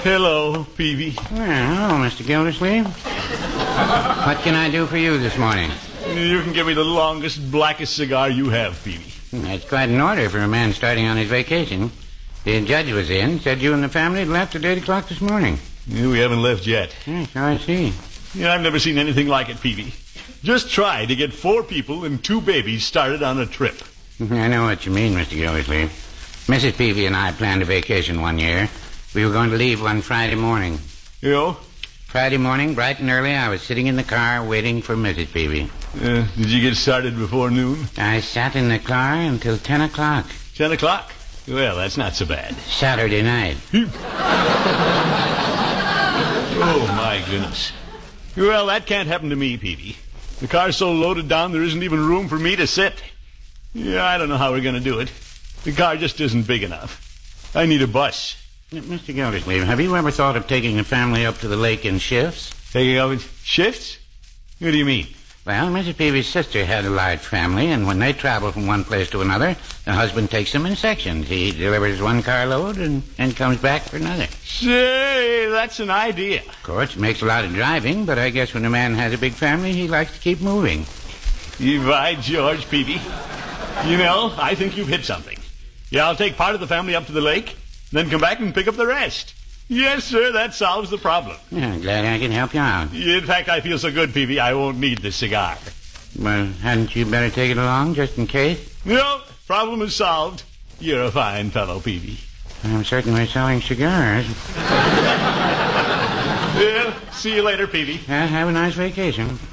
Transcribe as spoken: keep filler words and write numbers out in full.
Hello, Peavy. Well, hello, Mister Gildersleeve. What can I do for you this morning? You can give me the longest, blackest cigar you have, Peavy. That's quite an order for a man starting on his vacation. The judge was in, said you and the family had left at eight o'clock this morning. Yeah, we haven't left yet. Yes, so I see. Yeah, I've never seen anything like it, Peavy. Just try to get four people and two babies started on a trip. I know what you mean, Mister Gildersleeve. Missus Peavy and I planned a vacation one year. We were going to leave one Friday morning. You know? Friday morning, bright and early, I was sitting in the car waiting for Missus Peavy. Uh, did you get started before noon? I sat in the car until ten o'clock. Ten o'clock? Well, that's not so bad. Saturday night. Oh, my goodness. Well, that can't happen to me, Peavy. The car's so loaded down there isn't even room for me to sit. Yeah, I don't know how we're going to do it. The car just isn't big enough. I need a bus. Mister Gildersleeve, have you ever thought of taking the family up to the lake in shifts? Taking up in shifts? What do you mean? Well, Missus Peavy's sister had a large family, and when they travel from one place to another, the husband takes them in sections. He delivers one carload and, and comes back for another. Say, that's an idea. Of course, it makes a lot of driving, but I guess when a man has a big family, he likes to keep moving. By George, Peavy. You know, I think you've hit something. Yeah, I'll take part of the family up to the lake, then come back and pick up the rest. Yes, sir, that solves the problem. Yeah, I'm glad I can help you out. In fact, I feel so good, Peavy, I won't need this cigar. Well, hadn't you better take it along, just in case? No, problem is solved. You're a fine fellow, Peavy. I'm certainly selling cigars. Well, see you later, Peavy. Uh, have a nice vacation.